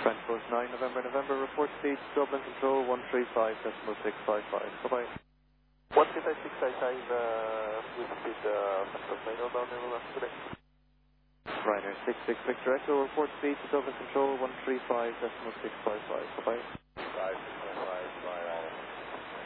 Transport 9 November, report speed, Dublin Control 135.655. Bye-bye. 135.655 with speed Transport 9 northbound today. Ryanair 66 Victor Echo, report speed to Dublin Control 135.655. Bye-bye.